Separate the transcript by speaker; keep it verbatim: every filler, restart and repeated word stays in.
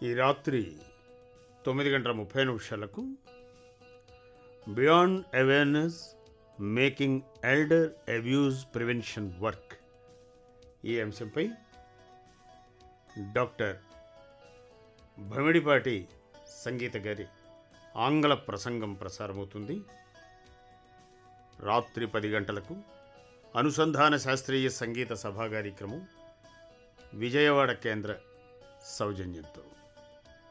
Speaker 1: ఈ రాత్రి తొమ్మిది గంటల ముప్పై నిమిషాలకు beyond awareness making elder abuse prevention work ఈ అంశంపై డాక్టర్ భమిడిపాటి సంగీత గారి ఆంగ్ల ప్రసంగం ప్రసారమవుతుంది. రాత్రి పది గంటలకు అనుసంధాన శాస్త్రీయ సంగీత సభా కార్యక్రమం విజయవాడ కేంద్ర సౌజన్యంతో.